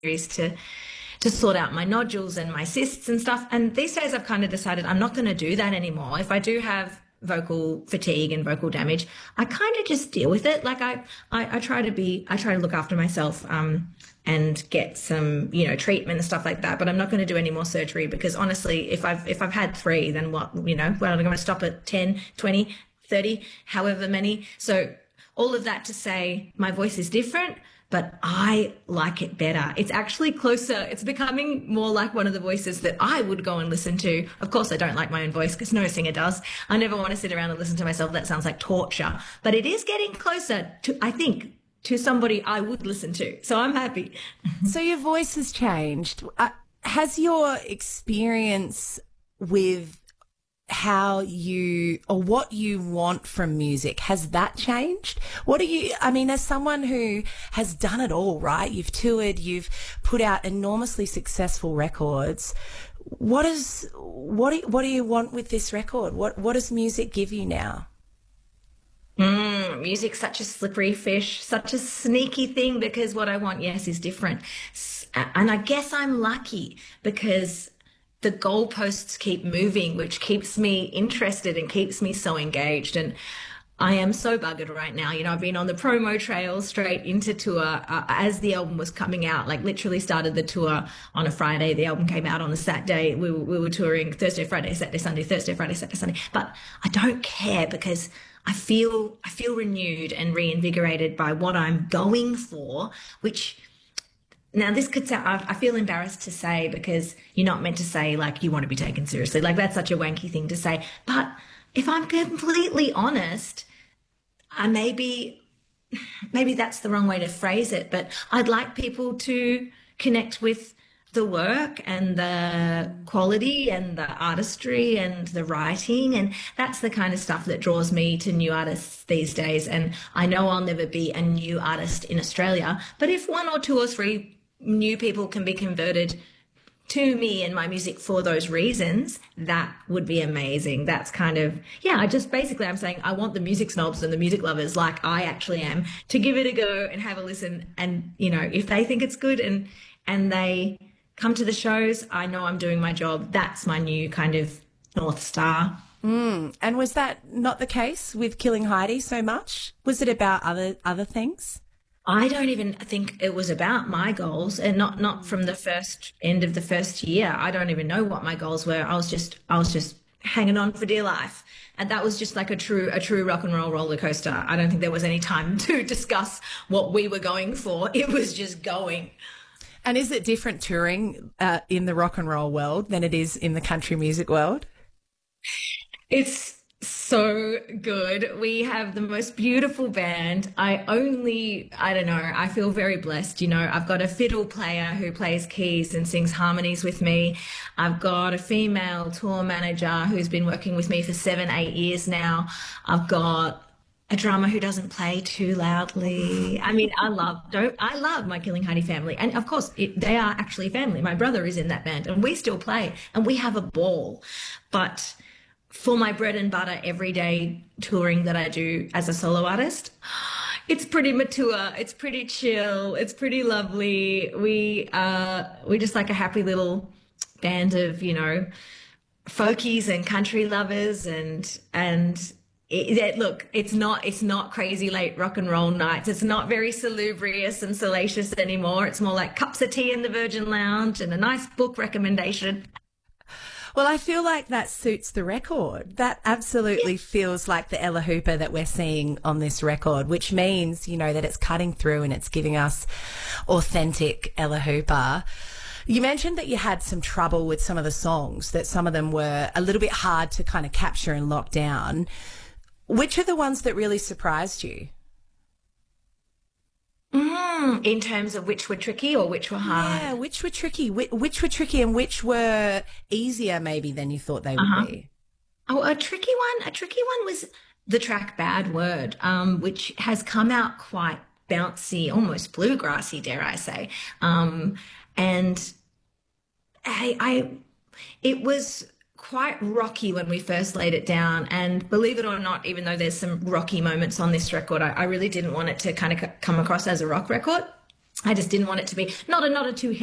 to sort out my nodules and my cysts and stuff. And these days I've kind of decided I'm not going to do that anymore. If I do have vocal fatigue and vocal damage, I kind of just deal with it. Like I try to look after myself, and get some, treatment and stuff like that. But I'm not going to do any more surgery because honestly, if I've had three, then what, well, I'm going to stop at 10, 20, 30, however many. So all of that to say my voice is different, but I like it better. It's actually closer. It's becoming more like one of the voices that I would go and listen to. Of course, I don't like my own voice because no singer does. I never want to sit around and listen to myself. That sounds like torture. But it is getting closer to, I think, to somebody I would listen to. So I'm happy. So your voice has changed. Has your experience with what you want from music, has that changed? As someone who has done it all, right? You've toured, you've put out enormously successful records. What do you want with this record? What does music give you now? Music's such a slippery fish, such a sneaky thing, because what I want, yes, is different. And I guess I'm lucky because the goalposts keep moving, which keeps me interested and keeps me so engaged. And I am so buggered right now. I've been on the promo trail straight into tour as the album was coming out, like literally started the tour on a Friday. The album came out on a Saturday. We were touring Thursday, Friday, Saturday, Sunday, Thursday, Friday, Saturday, Sunday. But I don't care because I feel renewed and reinvigorated by what I'm going for, which now this could sound, I feel embarrassed to say because you're not meant to say like you want to be taken seriously. Like that's such a wanky thing to say. But if I'm completely honest, maybe that's the wrong way to phrase it, but I'd like people to connect with the work and the quality and the artistry and the writing. And that's the kind of stuff that draws me to new artists these days. And I know I'll never be a new artist in Australia, but if one or two or three new people can be converted to me and my music for those reasons, that would be amazing. That's kind of, I'm saying I want the music snobs and the music lovers like I actually am to give it a go and have a listen. And, if they think it's good and they come to the shows, I know I'm doing my job. That's my new kind of North Star. And was that not the case with Killing Heidi so much? Was it about other things? I don't even think it was about my goals, and not from the end of the first year. I don't even know what my goals were. I was just hanging on for dear life. And that was just like a true rock and roll roller coaster. I don't think there was any time to discuss what we were going for. It was just going. And is it different touring in the rock and roll world than it is in the country music world? It's so good. We have the most beautiful band. I don't know, I feel very blessed. I've got a fiddle player who plays keys and sings harmonies with me. I've got a female tour manager who's been working with me for 7-8 years now. I've got a drummer who doesn't play too loudly. I mean, I love my Killing Heidi family. And of course, they are actually family. My brother is in that band and we still play and we have a ball. But for my bread and butter everyday touring that I do as a solo artist, it's pretty mature, it's pretty chill, it's pretty lovely. We're just like a happy little band of, folkies and country lovers and look, it's not crazy late rock and roll nights. It's not very salubrious and salacious anymore. It's more like cups of tea in the Virgin Lounge and a nice book recommendation. Well, I feel like that suits the record. That absolutely feels like the Ella Hooper that we're seeing on this record, which means, that it's cutting through and it's giving us authentic Ella Hooper. You mentioned that you had some trouble with some of the songs, that some of them were a little bit hard to kind of capture and lock down. Which are the ones that really surprised you? In terms of which were tricky or which were hard? Yeah, which were tricky? Which were tricky and which were easier maybe than you thought they would be? Oh, a tricky one was the track Bad Word, which has come out quite bouncy, almost bluegrassy, dare I say. And it was quite rocky when we first laid it down, and believe it or not, even though there's some rocky moments on this record, I really didn't want it to kind of come across as a rock record. I just didn't want it to be not a too